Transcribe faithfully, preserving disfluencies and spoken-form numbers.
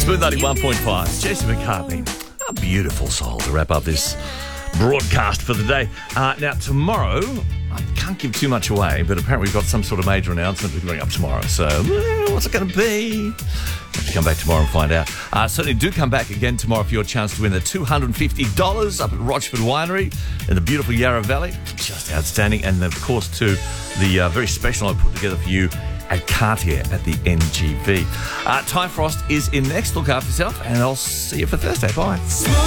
Smooth ninety-one point five. Jesse McCartney. A beautiful soul to wrap up this broadcast for the day. Uh, now, tomorrow, I can't give too much away, but apparently we've got some sort of major announcement coming up tomorrow. So, well, what's it going to be? Have to come back tomorrow and find out. Uh, certainly do come back again tomorrow for your chance to win the two hundred fifty dollars up at Rochford Winery in the beautiful Yarra Valley. Just outstanding. And, of course, to the uh, very special I put together for you at Cartier at the N G V. Uh, Ty Frost is in next. Look after yourself, and I'll see you for Thursday. Bye.